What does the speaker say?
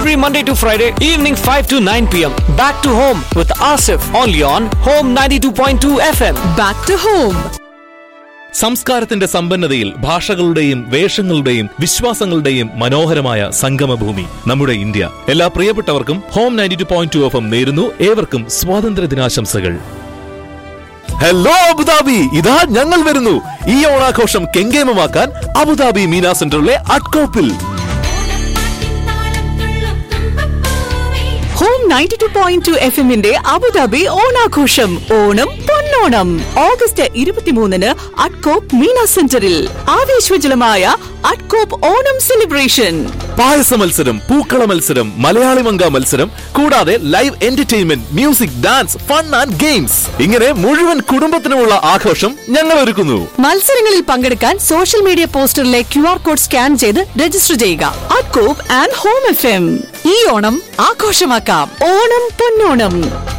every Monday to Friday, evening 5 to 9 p.m. Back to home with Asif, only on Home 92.2 FM. Back to home. സംസ്കാരത്തിന്റെ സമ്പന്നതയിൽ ഭാഷകളുടെയും വേഷങ്ങളുടെയും വിശ്വാസങ്ങളുടെയും മനോഹരമായ സംഗമഭൂമി നമ്മുടെ India. എല്ലാ പ്രിയപ്പെട്ടവർക്കും home 92.2 FM നേരുന്നു ഏവർക്കും സ്വാതന്ത്ര്യ ദിനാശംസകൾ. ഹലോ അബുദാബി, ഇതാ ഞങ്ങൾ വരുന്നു. ഈ ഓണാഘോഷം കെങ്കേമമാക്കാൻ അബുദാബി മീന സെന്ററിലെ അഡ്കോപ്പിൽ. ഹോം 92.2 FM-ന്റെ അബുദാബി ഓണാഘോഷം. ഓണം പൊന്നോണം ഓഗസ്റ്റ് 23-ന് അഡ്കോപ്പ് മീന സെന്ററിൽ ആവേശോജ്വലമായ അഡ്കോപ്പ് ഓണം സെലിബ്രേഷൻ. പായസ മത്സരം, പൂക്കള മത്സരം, മലയാളി മങ്ക മത്സരം, കൂടാതെ live entertainment, music, dance, fun and games. ഇങ്ങനെ മുഴുവൻ കുടുംബത്തിനുമുള്ള ആഘോഷം ഞങ്ങൾ ഒരുക്കുന്നു. മത്സരങ്ങളിൽ പങ്കെടുക്കാൻ social media പോസ്റ്ററിലെ QR code scan ചെയ്ത് രജിസ്റ്റർ ചെയ്യുക. അഡ്കോപ്പ് ആൻഡ് ഹോം FM. ഈ ഓണം ആഘോഷമാക്കാം. ഓണം പൊന്നോണം.